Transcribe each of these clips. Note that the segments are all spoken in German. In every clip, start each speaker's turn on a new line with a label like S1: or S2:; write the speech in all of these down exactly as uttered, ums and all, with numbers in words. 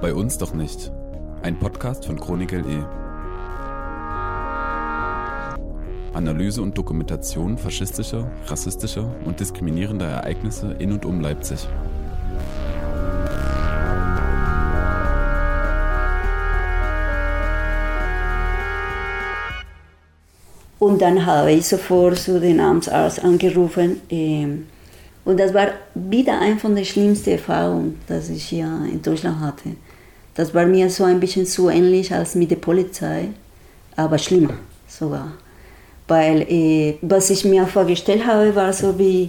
S1: Bei uns doch nicht. Ein Podcast von Chronik L E. Analyse und Dokumentation faschistischer, rassistischer und diskriminierender Ereignisse in und um Leipzig.
S2: Und dann habe ich sofort zu den Amtsarzt angerufen. Ähm, und das war wieder eine von den schlimmsten Erfahrungen, die ich hier in Deutschland hatte. Das war mir so ein bisschen so ähnlich als mit der Polizei, aber schlimmer sogar. Weil äh, was ich mir vorgestellt habe, war so wie,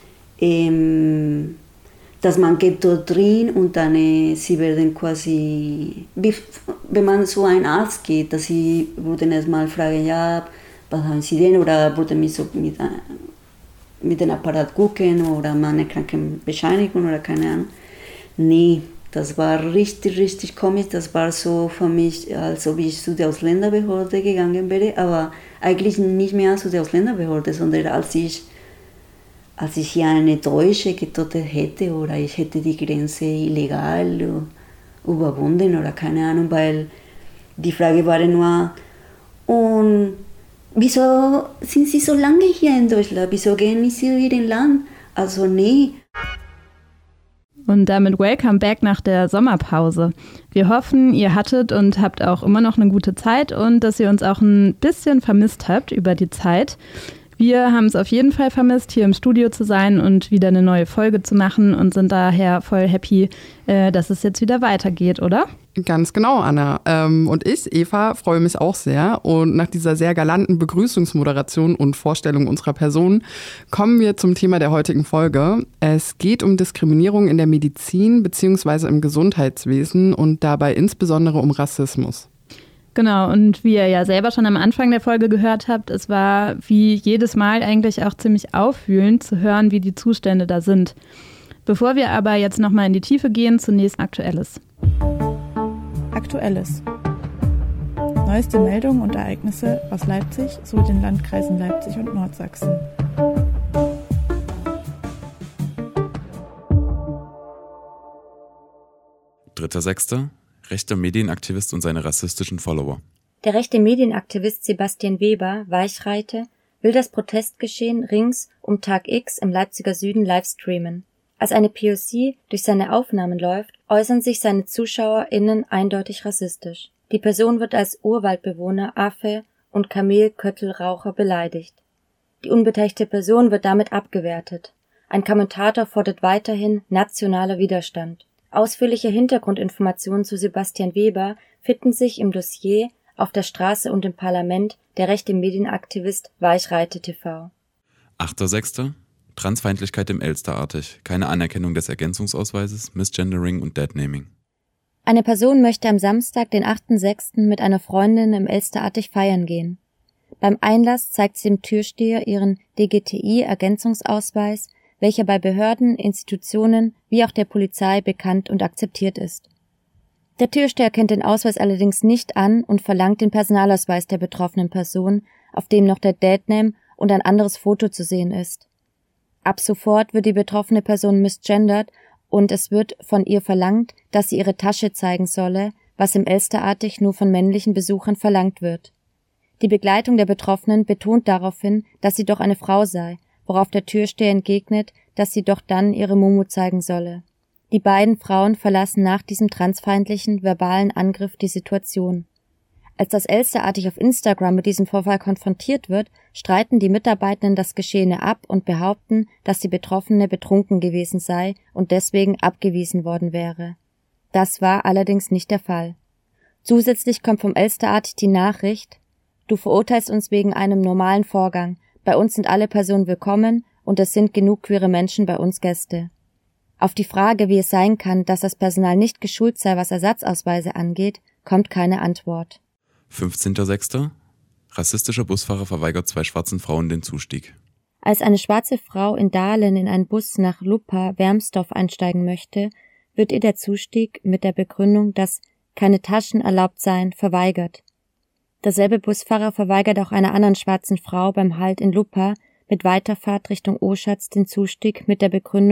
S2: ähm, dass man geht dort drin und dann äh, sie werden quasi, wie, wenn man zu einem Arzt geht, dass sie würden erstmal fragen, ja, was haben sie denn, oder würden mich so mit, mit dem Apparat gucken oder meine Krankenbescheinigung oder keine Ahnung. Nee, das war richtig, richtig komisch. Das war so für mich, als ob ich zu der Ausländerbehörde gegangen wäre, aber eigentlich nicht mehr zu der Ausländerbehörde, sondern als ich, als ich hier eine Deutsche getötet hätte oder ich hätte die Grenze illegal überwunden oder keine Ahnung, weil die Frage war nur, und wieso sind Sie so lange hier in Deutschland? Wieso gehen Sie in Ihr Land? Also nee.
S3: Und damit welcome back nach der Sommerpause. Wir hoffen, ihr hattet und habt auch immer noch eine gute Zeit und dass ihr uns auch ein bisschen vermisst habt über die Zeit. Wir haben es auf jeden Fall vermisst, hier im Studio zu sein und wieder eine neue Folge zu machen und sind daher voll happy, dass es jetzt wieder weitergeht, oder?
S4: Ganz genau, Anna. Und ich, Eva, freue mich auch sehr. Und nach dieser sehr galanten Begrüßungsmoderation und Vorstellung unserer Person kommen wir zum Thema der heutigen Folge. Es geht um Diskriminierung in der Medizin bzw. im Gesundheitswesen und dabei insbesondere um Rassismus.
S3: Genau, und wie ihr ja selber schon am Anfang der Folge gehört habt, es war wie jedes Mal eigentlich auch ziemlich aufwühlend zu hören, wie die Zustände da sind. Bevor wir aber jetzt nochmal in die Tiefe gehen, zunächst Aktuelles.
S5: Aktuelles. Neueste Meldungen und Ereignisse aus Leipzig sowie den Landkreisen Leipzig und Nordsachsen.
S1: dritter sechster Rechter Medienaktivist und seine rassistischen Follower.
S6: Der rechte Medienaktivist Sebastian Weber, Weichreite, will das Protestgeschehen rings um Tag X im Leipziger Süden livestreamen. Als eine P O C durch seine Aufnahmen läuft, äußern sich seine ZuschauerInnen eindeutig rassistisch. Die Person wird als Urwaldbewohner, Affe und Kamelköttelraucher beleidigt. Die unbeteiligte Person wird damit abgewertet. Ein Kommentator fordert weiterhin nationaler Widerstand. Ausführliche Hintergrundinformationen zu Sebastian Weber finden sich im Dossier Auf der Straße und im Parlament der rechte Medienaktivist Weichreite T V.
S1: achter sechster Transfeindlichkeit im Elsterartig. Keine Anerkennung des Ergänzungsausweises, Misgendering und Deadnaming.
S6: Eine Person möchte am Samstag, den achten sechsten mit einer Freundin im Elsterartig feiern gehen. Beim Einlass zeigt sie dem Türsteher ihren D G T I-Ergänzungsausweis, welcher bei Behörden, Institutionen wie auch der Polizei bekannt und akzeptiert ist. Der Türsteher kennt den Ausweis allerdings nicht an und verlangt den Personalausweis der betroffenen Person, auf dem noch der Deadname und ein anderes Foto zu sehen ist. Ab sofort wird die betroffene Person misgendert und es wird von ihr verlangt, dass sie ihre Tasche zeigen solle, was im Elsterartig nur von männlichen Besuchern verlangt wird. Die Begleitung der Betroffenen betont daraufhin, dass sie doch eine Frau sei, worauf der Türsteher entgegnet, dass sie doch dann ihre Mumu zeigen solle. Die beiden Frauen verlassen nach diesem transfeindlichen, verbalen Angriff die Situation. Als das Elsterartig auf Instagram mit diesem Vorfall konfrontiert wird, streiten die Mitarbeitenden das Geschehene ab und behaupten, dass die Betroffene betrunken gewesen sei und deswegen abgewiesen worden wäre. Das war allerdings nicht der Fall. Zusätzlich kommt vom Elsterartig die Nachricht: Du verurteilst uns wegen einem normalen Vorgang. Bei uns sind alle Personen willkommen und es sind genug queere Menschen bei uns Gäste. Auf die Frage, wie es sein kann, dass das Personal nicht geschult sei, was Ersatzausweise angeht, kommt keine Antwort.
S1: fünfzehnter sechster Rassistischer Busfahrer verweigert zwei schwarzen Frauen den Zustieg.
S6: Als eine schwarze Frau in Dahlen in einen Bus nach Luppa-Wermsdorf einsteigen möchte, wird ihr der Zustieg mit der Begründung, dass keine Taschen erlaubt seien, verweigert. Derselbe Busfahrer verweigert auch einer anderen schwarzen Frau beim Halt in Luppa mit Weiterfahrt Richtung Oschatz den Zustieg mit der Begründung,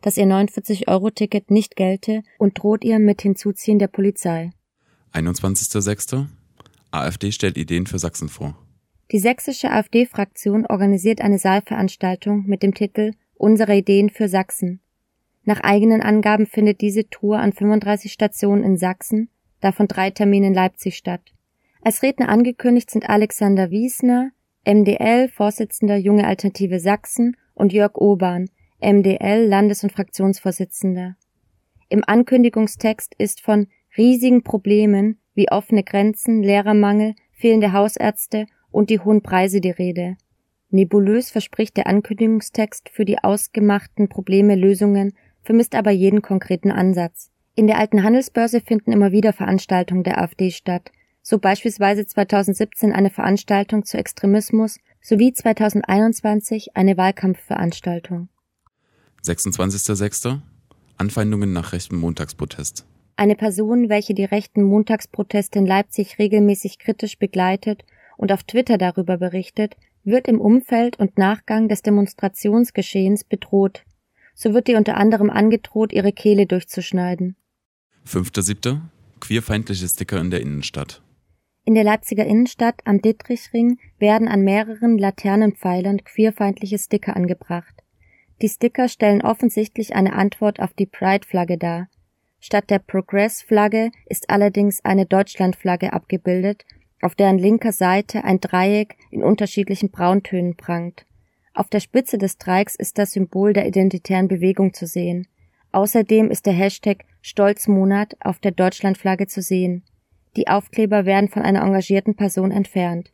S6: dass ihr neunundvierzig-Euro-Ticket nicht gelte und droht ihr mit Hinzuziehen der Polizei.
S1: einundzwanzigster sechster AfD stellt Ideen für Sachsen vor.
S6: Die sächsische AfD-Fraktion organisiert eine Saalveranstaltung mit dem Titel »Unsere Ideen für Sachsen«. Nach eigenen Angaben findet diese Tour an fünfunddreißig Stationen in Sachsen, davon drei Termine in Leipzig statt. Als Redner angekündigt sind Alexander Wiesner, M D L-Vorsitzender Junge Alternative Sachsen, und Jörg Urban, M D L-Landes- und Fraktionsvorsitzender. Im Ankündigungstext ist von riesigen Problemen wie offene Grenzen, Lehrermangel, fehlende Hausärzte und die hohen Preise die Rede. Nebulös verspricht der Ankündigungstext für die ausgemachten Probleme Lösungen, vermisst aber jeden konkreten Ansatz. In der alten Handelsbörse finden immer wieder Veranstaltungen der AfD statt, so beispielsweise zweitausendsiebzehn eine Veranstaltung zu Extremismus sowie zweitausendeinundzwanzig eine Wahlkampfveranstaltung.
S1: sechsundzwanzigster sechster Anfeindungen nach rechtem Montagsprotest.
S6: Eine Person, welche die rechten Montagsproteste in Leipzig regelmäßig kritisch begleitet und auf Twitter darüber berichtet, wird im Umfeld und Nachgang des Demonstrationsgeschehens bedroht. So wird ihr unter anderem angedroht, ihre Kehle durchzuschneiden.
S1: fünfter siebter Queerfeindliche Sticker in der Innenstadt.
S6: In der Leipziger Innenstadt am Dittrichring werden an mehreren Laternenpfeilern queerfeindliche Sticker angebracht. Die Sticker stellen offensichtlich eine Antwort auf die Pride-Flagge dar. Statt der Progress-Flagge ist allerdings eine Deutschland-Flagge abgebildet, auf deren linker Seite ein Dreieck in unterschiedlichen Brauntönen prangt. Auf der Spitze des Dreiecks ist das Symbol der identitären Bewegung zu sehen. Außerdem ist der Hashtag Stolzmonat auf der Deutschlandflagge zu sehen. Die Aufkleber werden von einer engagierten Person entfernt.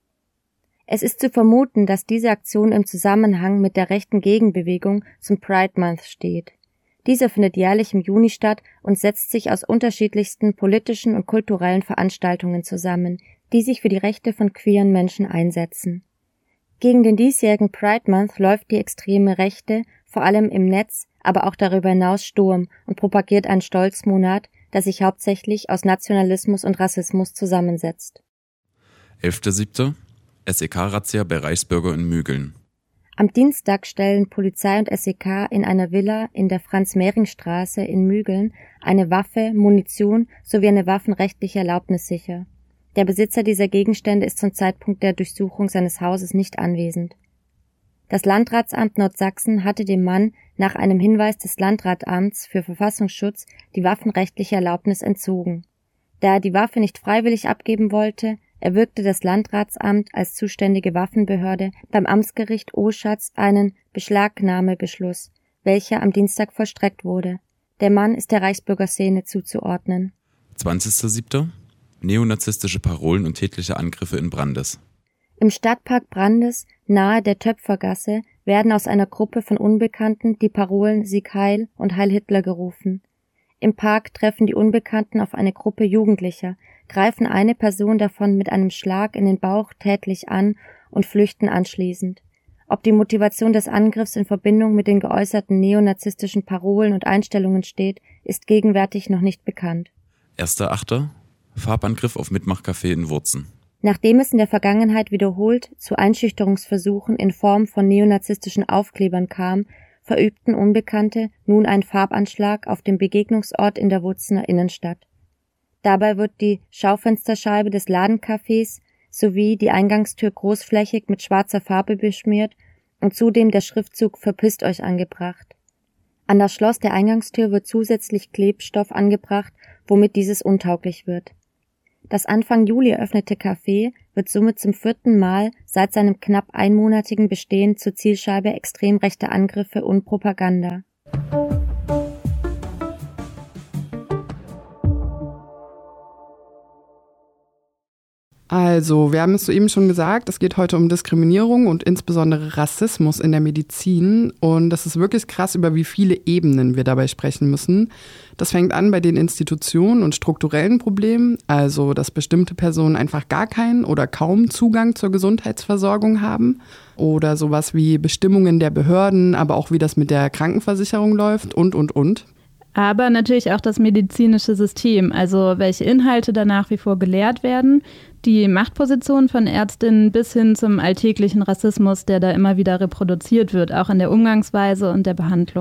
S6: Es ist zu vermuten, dass diese Aktion im Zusammenhang mit der rechten Gegenbewegung zum Pride Month steht. Dieser findet jährlich im Juni statt und setzt sich aus unterschiedlichsten politischen und kulturellen Veranstaltungen zusammen, die sich für die Rechte von queeren Menschen einsetzen. Gegen den diesjährigen Pride Month läuft die extreme Rechte, vor allem im Netz, aber auch darüber hinaus Sturm und propagiert einen Stolzmonat, der sich hauptsächlich aus Nationalismus und Rassismus zusammensetzt.
S1: elfter siebter S E K-Razzia bei Reichsbürger in Mügeln.
S6: Am Dienstag stellen Polizei und S E K in einer Villa in der Franz-Mehring-Straße in Mügeln eine Waffe, Munition sowie eine waffenrechtliche Erlaubnis sicher. Der Besitzer dieser Gegenstände ist zum Zeitpunkt der Durchsuchung seines Hauses nicht anwesend. Das Landratsamt Nordsachsen hatte dem Mann nach einem Hinweis des Landratsamts für Verfassungsschutz die waffenrechtliche Erlaubnis entzogen. Da er die Waffe nicht freiwillig abgeben wollte, erwirkte das Landratsamt als zuständige Waffenbehörde beim Amtsgericht Oschatz einen Beschlagnahmebeschluss, welcher am Dienstag vollstreckt wurde. Der Mann ist der Reichsbürgerszene zuzuordnen.
S1: zwanzigster siebter Neonazistische Parolen und tätliche Angriffe in Brandes.
S6: Im Stadtpark Brandes, nahe der Töpfergasse, werden aus einer Gruppe von Unbekannten die Parolen Sieg Heil und Heil Hitler gerufen. Im Park treffen die Unbekannten auf eine Gruppe Jugendlicher, greifen eine Person davon mit einem Schlag in den Bauch tätlich an und flüchten anschließend. Ob die Motivation des Angriffs in Verbindung mit den geäußerten neonazistischen Parolen und Einstellungen steht, ist gegenwärtig noch nicht bekannt.
S1: erster achter Farbangriff auf Mitmachcafé in Wurzen.
S6: Nachdem es in der Vergangenheit wiederholt zu Einschüchterungsversuchen in Form von neonazistischen Aufklebern kam, verübten Unbekannte nun einen Farbanschlag auf dem Begegnungsort in der Wurzener Innenstadt. Dabei wird die Schaufensterscheibe des Ladencafés sowie die Eingangstür großflächig mit schwarzer Farbe beschmiert und zudem der Schriftzug »Verpisst euch« angebracht. An das Schloss der Eingangstür wird zusätzlich Klebstoff angebracht, womit dieses untauglich wird. Das Anfang Juli eröffnete Café wird somit zum vierten Mal seit seinem knapp einmonatigen Bestehen zur Zielscheibe extrem rechter Angriffe und Propaganda.
S4: Also, wir haben es soeben schon gesagt, es geht heute um Diskriminierung und insbesondere Rassismus in der Medizin. Und das ist wirklich krass, über wie viele Ebenen wir dabei sprechen müssen. Das fängt an bei den Institutionen und strukturellen Problemen, also dass bestimmte Personen einfach gar keinen oder kaum Zugang zur Gesundheitsversorgung haben. Oder sowas wie Bestimmungen der Behörden, aber auch wie das mit der Krankenversicherung läuft und, und, und.
S3: Aber natürlich auch das medizinische System, also welche Inhalte da nach wie vor gelehrt werden, die Machtposition von Ärztinnen bis hin zum alltäglichen Rassismus, der da immer wieder reproduziert wird, auch in der Umgangsweise und der Behandlung.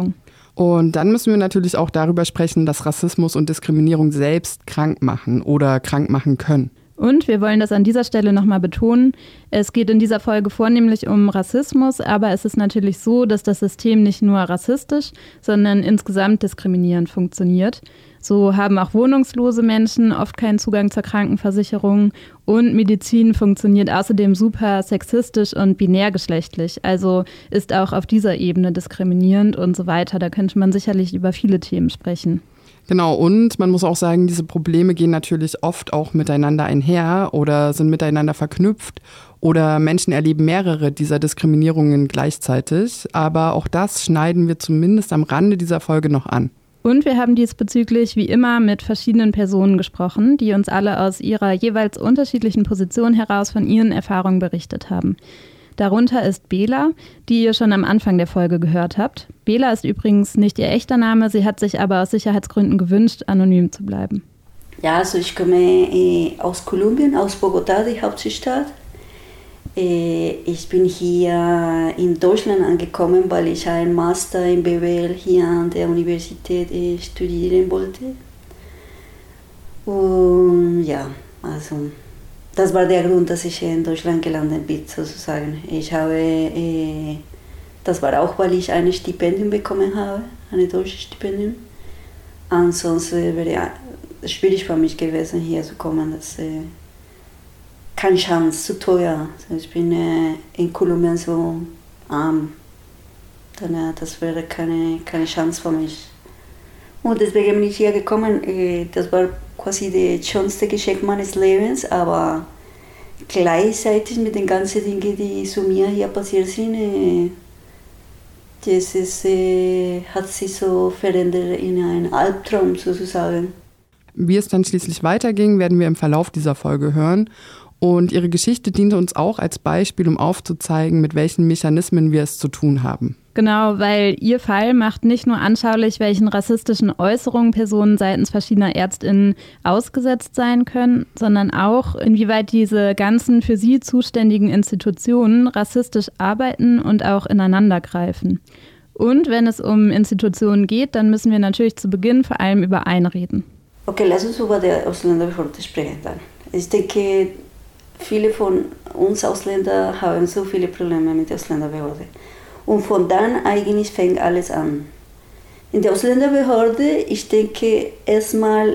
S4: Und dann müssen wir natürlich auch darüber sprechen, dass Rassismus und Diskriminierung selbst krank machen oder krank machen können.
S3: Und wir wollen das an dieser Stelle nochmal betonen. Es geht in dieser Folge vornehmlich um Rassismus, aber es ist natürlich so, dass das System nicht nur rassistisch, sondern insgesamt diskriminierend funktioniert. So haben auch wohnungslose Menschen oft keinen Zugang zur Krankenversicherung und Medizin funktioniert außerdem super sexistisch und binärgeschlechtlich, also ist auch auf dieser Ebene diskriminierend und so weiter. Da könnte man sicherlich über viele Themen sprechen.
S4: Genau, und man muss auch sagen, diese Probleme gehen natürlich oft auch miteinander einher oder sind miteinander verknüpft oder Menschen erleben mehrere dieser Diskriminierungen gleichzeitig, aber auch das schneiden wir zumindest am Rande dieser Folge noch an.
S3: Und wir haben diesbezüglich wie immer mit verschiedenen Personen gesprochen, die uns alle aus ihrer jeweils unterschiedlichen Position heraus von ihren Erfahrungen berichtet haben. Darunter ist Bela, die ihr schon am Anfang der Folge gehört habt. Bela ist übrigens nicht ihr echter Name, sie hat sich aber aus Sicherheitsgründen gewünscht, anonym zu bleiben.
S2: Ja, also ich komme äh, aus Kolumbien, aus Bogotá, die Hauptstadt. Äh, ich bin hier in Deutschland angekommen, weil ich einen Master in B W L hier an der Universität äh, studieren wollte. Und ja, also das war der Grund, dass ich in Deutschland gelandet bin, sozusagen. Ich habe, äh, das war auch, weil ich ein Stipendium bekommen habe, ein deutsches Stipendium. Ansonsten wäre es schwierig für mich gewesen, hier zu kommen. Das äh, keine Chance, zu teuer. Also ich bin äh, in Kolumbien so arm. Dann, äh, das wäre keine, keine Chance für mich. Und deswegen bin ich hier gekommen. Äh, das war quasi das schönste Geschenk meines Lebens, aber gleichzeitig mit den ganzen Dingen, die zu mir hier passiert sind, äh, das ist, äh, hat sich so verändert in einen Albtraum sozusagen.
S4: Wie es dann schließlich weiterging, werden wir im Verlauf dieser Folge hören. Und ihre Geschichte diente uns auch als Beispiel, um aufzuzeigen, mit welchen Mechanismen wir es zu tun haben.
S3: Genau, weil ihr Fall macht nicht nur anschaulich, welchen rassistischen Äußerungen Personen seitens verschiedener ÄrztInnen ausgesetzt sein können, sondern auch, inwieweit diese ganzen für sie zuständigen Institutionen rassistisch arbeiten und auch ineinandergreifen. Und wenn es um Institutionen geht, dann müssen wir natürlich zu Beginn vor allem über eine reden.
S2: Okay, lass uns über die Ausländerbehörde sprechen dann. Ich denke, viele von uns Ausländern haben so viele Probleme mit der Ausländerbehörde. Und von dann eigentlich fängt alles an. In der Ausländerbehörde, ich denke erstmal,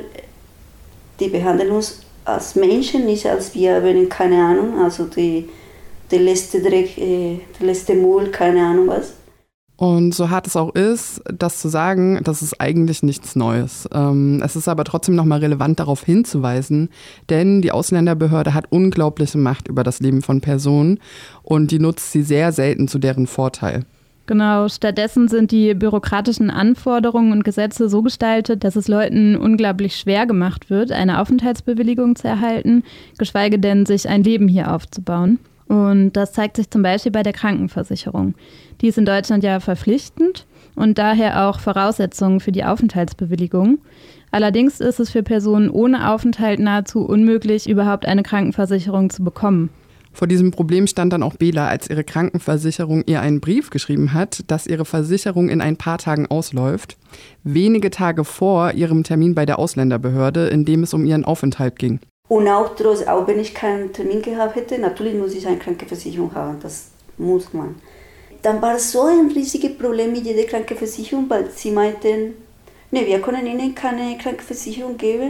S2: die behandeln uns als Menschen, nicht als wir, wenn keine Ahnung, also die, der letzte Dreck, äh, der letzte Müll, keine Ahnung was.
S4: Und so hart es auch ist, das zu sagen, das ist eigentlich nichts Neues. Ähm, es ist aber trotzdem nochmal relevant, darauf hinzuweisen, denn die Ausländerbehörde hat unglaubliche Macht über das Leben von Personen und die nutzt sie sehr selten zu deren Vorteil.
S3: Genau, stattdessen sind die bürokratischen Anforderungen und Gesetze so gestaltet, dass es Leuten unglaublich schwer gemacht wird, eine Aufenthaltsbewilligung zu erhalten, geschweige denn, sich ein Leben hier aufzubauen. Und das zeigt sich zum Beispiel bei der Krankenversicherung. Die ist in Deutschland ja verpflichtend und daher auch Voraussetzungen für die Aufenthaltsbewilligung. Allerdings ist es für Personen ohne Aufenthalt nahezu unmöglich, überhaupt eine Krankenversicherung zu bekommen.
S4: Vor diesem Problem stand dann auch Bela, als ihre Krankenversicherung ihr einen Brief geschrieben hat, dass ihre Versicherung in ein paar Tagen ausläuft. Wenige Tage vor ihrem Termin bei der Ausländerbehörde, in dem es um ihren Aufenthalt ging.
S2: Und auch, trotz, auch wenn ich keinen Termin gehabt hätte, natürlich muss ich eine Krankenversicherung haben, das muss man. Dann war es so ein riesiges Problem mit jeder Krankenversicherung, weil sie meinten, ne, wir können Ihnen keine Krankenversicherung geben,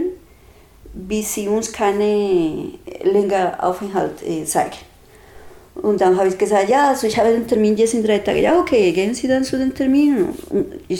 S2: bis Sie uns keine längere Aufenthalt äh, zeigen. Und dann habe ich gesagt, ja, also ich habe den Termin jetzt in drei Tagen. Ja, okay, gehen Sie dann zu dem Termin. Und ich